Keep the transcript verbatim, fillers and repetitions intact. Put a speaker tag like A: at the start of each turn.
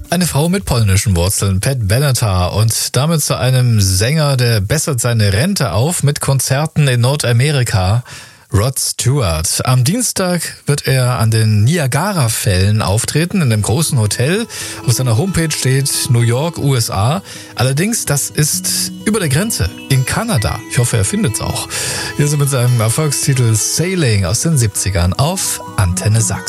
A: Eine Frau mit polnischen Wurzeln, Pat Benatar, und damit zu einem Sänger, der bessert seine Rente auf mit Konzerten in Nordamerika, Rod Stewart. Am Dienstag wird er an den Niagara-Fällen auftreten, in einem großen Hotel. Auf seiner Homepage steht New York, U S A. Allerdings, das ist über der Grenze, in Kanada. Ich hoffe, er findet's auch. Hier sind mit seinem Erfolgstitel Sailing aus den siebzigern auf Antenne Sachsen.